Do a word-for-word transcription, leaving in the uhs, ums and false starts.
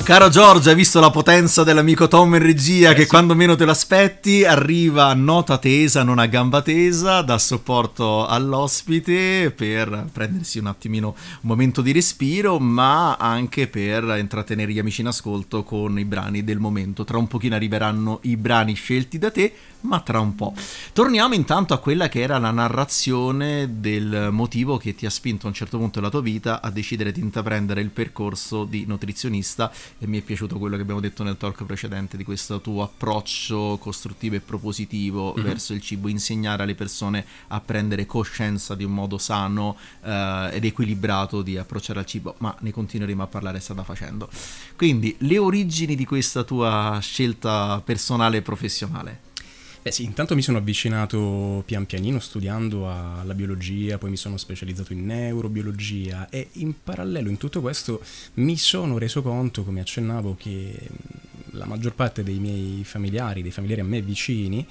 Caro Giorgio, hai visto la potenza dell'amico Tom in regia eh, che sì. Quando meno te lo aspetti arriva a nota tesa, non a gamba tesa, dà supporto all'ospite per prendersi un attimino un momento di respiro, ma anche per intrattenere gli amici in ascolto con i brani del momento. Tra un pochino arriveranno i brani scelti da te, ma tra un po'. Torniamo intanto a quella che era la narrazione del motivo che ti ha spinto a un certo punto della tua vita a decidere di intraprendere il percorso di nutrizionista. E mi è piaciuto quello che abbiamo detto nel talk precedente di questo tuo approccio costruttivo e propositivo mm-hmm. verso il cibo, insegnare alle persone a prendere coscienza di un modo sano eh, ed equilibrato di approcciare al cibo, ma ne continueremo a parlare strada facendo. Quindi le origini di questa tua scelta personale e professionale. Eh sì, intanto mi sono avvicinato pian pianino studiando alla biologia, poi mi sono specializzato in neurobiologia e in parallelo in tutto questo mi sono reso conto, come accennavo, che la maggior parte dei miei familiari, dei familiari a me vicini,